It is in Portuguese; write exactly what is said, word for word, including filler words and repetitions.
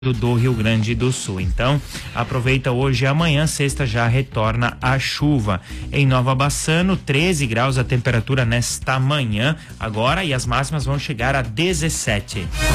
do Rio Grande do Sul. Então, aproveita hoje e amanhã, sexta, já retorna a chuva. Em Nova Bassano, treze graus a temperatura nesta manhã agora, e as máximas vão chegar a dezessete.